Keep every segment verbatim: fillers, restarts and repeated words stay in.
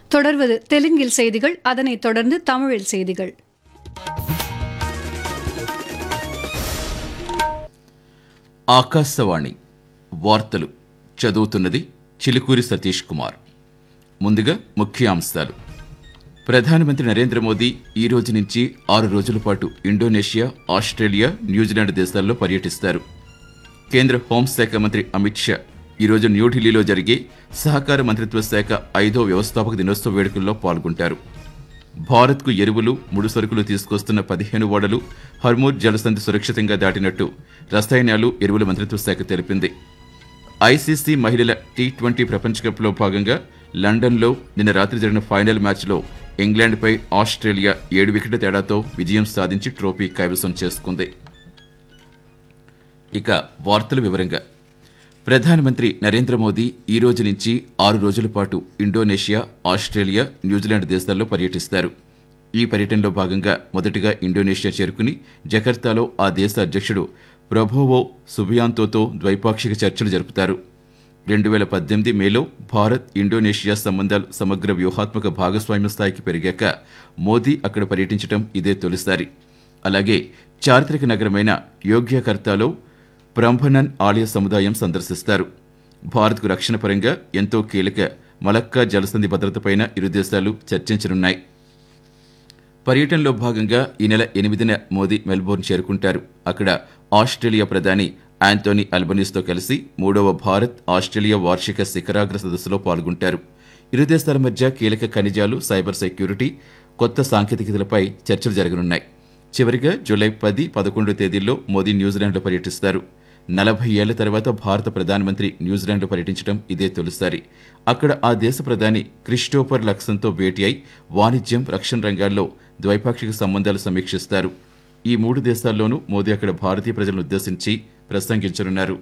தொடர்வது தெலுங்கில் செய்திகள், அதனைத் தொடர்ந்து தமிழில் செய்திகள். ఆకాశవాణి వార్తలు చదువుతున్నది చిలుకూరి సతీష్ కుమార్. ముందుగా ముఖ్యాంశాలు. ప్రధానమంత్రి నరేంద్ర మోదీ ఈ రోజు నుంచి ఆరు రోజుల పాటు ఇండోనేషియా, ఆస్ట్రేలియా, న్యూజిలాండ్ దేశాల్లో పర్యటిస్తారు. కేంద్ర హోంశాఖ మంత్రి అమిత్ షా ఈరోజు న్యూఢిల్లీలో జరిగే సహకార మంత్రిత్వ శాఖ ఐదో వ్యవస్థాపక దినోత్సవ వేడుకల్లో పాల్గొంటారు. భారత్కు ఎరువులు, ముడి సరుకులు తీసుకొస్తున్న పదిహేను ఓడలు హర్మూర్ జలసంధి సురక్షితంగా దాటినట్టు రసాయనాలు, ఎరువుల మంత్రిత్వ శాఖ తెలిపింది. ఐసీసీ మహిళల టీ ట్వంటీ ప్రపంచ కప్లో భాగంగా లండన్లో నిన్న రాత్రి జరిగిన ఫైనల్ మ్యాచ్లో ఇంగ్లాండ్పై ఆస్ట్రేలియా ఏడు వికెట్ల తేడాతో విజయం సాధించి ట్రోఫీ కైవసం చేసుకుంది. ఇక వార్తల వివరంగా. ప్రధానమంత్రి నరేంద్ర మోదీ ఈ రోజు నుంచి ఆరు రోజుల పాటు ఇండోనేషియా, ఆస్ట్రేలియా, న్యూజిలాండ్ దేశాల్లో పర్యటిస్తారు. ఈ పర్యటనలో భాగంగా మొదటగా ఇండోనేషియా చేరుకుని జకర్తాలో ఆ దేశ అధ్యక్షుడు ప్రబోవో సుబియాంతోతో ద్వైపాక్షిక చర్చలు జరుపుతారు. రెండు వేల పద్దెనిమిది మేలో భారత్ ఇండోనేషియా సంబంధాలు సమగ్ర వ్యూహాత్మక భాగస్వామ్య స్థాయికి పెరిగాక మోదీ అక్కడ పర్యటించడం ఇదే తొలిసారి. అలాగే చారిత్రక నగరమైన యోగ్యకర్తాలో బ్రంభనన్ ఆలయ సముదాయం సందర్శిస్తారు. భారత్కు రక్షణ పరంగా ఎంతో కీలక మలక్కా జలసంధి భద్రతపైన ఇరు దేశాలు చర్చించనున్నాయి. పర్యటనలో భాగంగా ఈ నెల ఎనిమిదిన మోదీ మెల్బోర్న్ చేరుకుంటారు. అక్కడ ఆస్ట్రేలియా ప్రధాని యాంటోనీ అల్బనీస్తో కలిసి మూడవ భారత్ ఆస్ట్రేలియా వార్షిక శిఖరాగ్ర సదస్సులో పాల్గొంటారు. ఇరు దేశాల మధ్య కీలక ఖనిజాలు, సైబర్ సెక్యూరిటీ, కొత్త సాంకేతికతలపై చర్చలు జరగనున్నాయి. చివరిగా జూలై పది, పదకొండు తేదీల్లో మోదీ న్యూజిలాండ్లో పర్యటిస్తారు. నలభై ఏళ్ల తర్వాత భారత ప్రధానమంత్రి న్యూజిలాండ్లో పర్యటించడం ఇదే తొలిసారి. అక్కడ ఆ దేశ ప్రధాని క్రిస్టోఫర్ లక్సన్తో భేటీ అయి వాణిజ్యం, రక్షణ రంగాల్లో ద్వైపాక్షిక సంబంధాలు సమీక్షిస్తారు. ఈ మూడు దేశాల్లోనూ మోదీ అక్కడ భారతీయ ప్రజలను ఉద్దేశించి ప్రసంగించనున్నారు.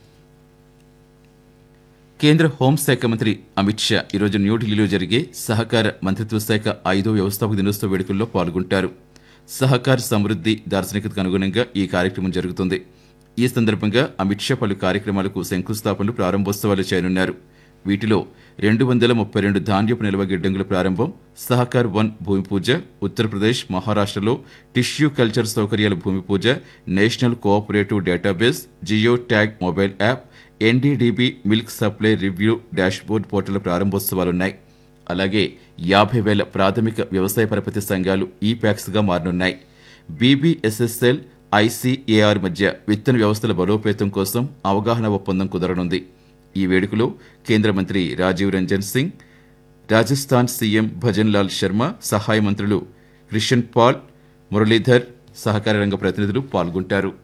కేంద్ర హోంశాఖ మంత్రి అమిత్ షా ఈరోజు న్యూఢిల్లీలో జరిగే సహకార మంత్రిత్వ శాఖ ఐదో వ్యవస్థాపక దినోత్సవ వేడుకల్లో పాల్గొంటారు. సహకార సమృద్ధి దార్శనికతకు అనుగుణంగా ఈ కార్యక్రమం జరుగుతుంది. ఈ సందర్భంగా అమిత్ షా పలు కార్యక్రమాలకు శంకుస్థాపనలు, ప్రారంభోత్సవాలు చేయనున్నారు. వీటిలో రెండు వందల ముప్పై రెండు ధాన్యపు నిల్వ గిడ్డంగుల ప్రారంభం, సహకార్ వన్ భూమి పూజ, ఉత్తరప్రదేశ్, మహారాష్ట్రలో టిష్యూ కల్చర్ సౌకర్యాల భూమి పూజ, national cooperative database, geo tag mobile app, NDDB milk supply review dashboard portal ప్రారంభోత్సవాలున్నాయి. అలాగే యాభై వేల ప్రాథమిక వ్యవసాయ పరపతి సంఘాలు ఈ ప్యాక్స్గా మారనున్నాయి. బీబీఎస్ఎస్ఎల్, ఐసీఏఆర్ మధ్య విత్తన వ్యవస్థల బలోపేతం కోసం అవగాహన ఒప్పందం కుదరనుంది. ఈ వేడుకలో కేంద్ర మంత్రి రాజీవ్ రంజన్ సింగ్, రాజస్థాన్ సీఎం భజన్ లాల్ శర్మ, సహాయ మంత్రులు క్రిషన్ పాల్, మురళీధర్, సహకార రంగ ప్రతినిధులు పాల్గొంటారు.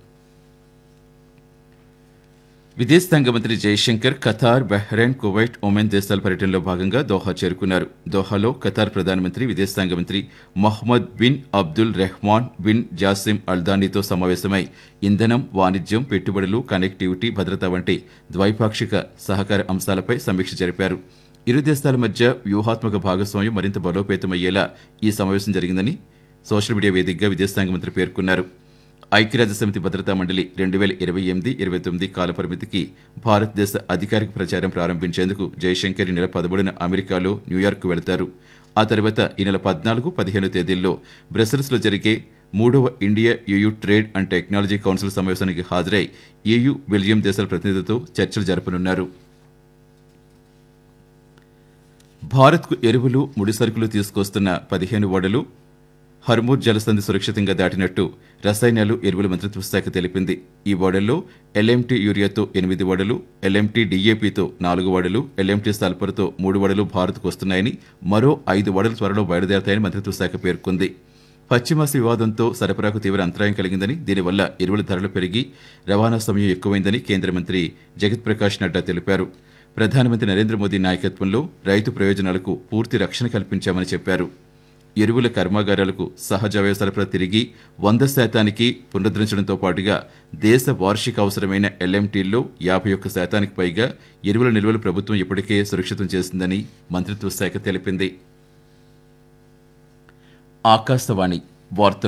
విదేశాంగ మంత్రి Jayashankar Qatar, Bahrain, Kuwait, Oman దేశాల పర్యటనలో భాగంగా దోహా చేరుకున్నారు. దోహాలో ఖతార్ ప్రధానమంత్రి, విదేశాంగ మంత్రి Mohammad bin Abdul Rehman bin Jassim అల్దానీతో సమావేశమై ఇంధనం, వాణిజ్యం, పెట్టుబడులు, కనెక్టివిటీ, భద్రత వంటి ద్వైపాక్షిక సహకార అంశాలపై సమీక్ష జరిపారు. ఇరు దేశాల మధ్య వ్యూహాత్మక భాగస్వామ్యం మరింత బలోపేతమయ్యేలా ఈ సమావేశం జరిగిందని సోషల్ మీడియా వేదికగా విదేశాంగ మంత్రి పేర్కొన్నారు. ఐక్యరాజ్యసమితి భద్రతా మండలి రెండు వేల ఇరవై ఎనిమిది ఇరవై తొమ్మిది కాలపరిమితికి భారతదేశ అధికారిక ప్రచారం ప్రారంభించేందుకు జయశంకర్ ఈ నెల పదమూడున అమెరికాలో న్యూయార్క్ వెళతారు. ఆ తర్వాత ఈ నెల పద్నాలుగు, పదిహేను తేదీల్లో బ్రసెల్స్లో జరిగే మూడవ India యూయూ trade and technology council సమావేశానికి హాజరై ఏయూ, బెల్జియం దేశాల ప్రతినిధులతో చర్చలు జరపనున్నారు. భారత్కు ఎరువులు, ముడి సరుకులు తీసుకొస్తున్న పదిహేను ఓడలు హర్మూర్ జలసంధి సురక్షితంగా దాటినట్టు రసాయనాలు, ఎరువుల మంత్రిత్వ శాఖ తెలిపింది. ఈ ఓడల్లో ఎల్ఎంటీ యూరియాతో ఎనిమిది ఓడలు, ఎల్ఎంటీ డీఏపీతో నాలుగు ఓడలు, ఎల్ఎంటీ సల్ఫర్తో మూడు ఓడలు భారత్కు వస్తున్నాయని, మరో ఐదు ఓడలు త్వరలో బయలుదేరతాయని మంత్రిత్వ శాఖ పేర్కొంది. పశ్చిమాసి వివాదంతో సరఫరాకు తీవ్ర అంతరాయం కలిగిందని, దీనివల్ల ఎరువుల ధరలు పెరిగి రవాణా సమయం ఎక్కువైందని కేంద్ర మంత్రి జగత్ ప్రకాష్ నడ్డా తెలిపారు. ప్రధానమంత్రి నరేంద్ర మోదీ నాయకత్వంలో రైతు ప్రయోజనాలకు పూర్తి రక్షణ కల్పించామని చెప్పారు. ఎరువుల కర్మాగారాలకు సహజ వ్యయ సరఫరా తిరిగి వంద శాతానికి పునరుద్ధరించడంతో పాటుగా దేశ వార్షిక అవసరమైన ఎల్ఎంటీల్లో యాభై ఒక్క శాతానికి పైగా ఎరువుల నిల్వలు ప్రభుత్వం ఇప్పటికే సురక్షితం చేసిందని మంత్రిత్వ శాఖ తెలిపింది. ఆకాశవాణి వార్తలు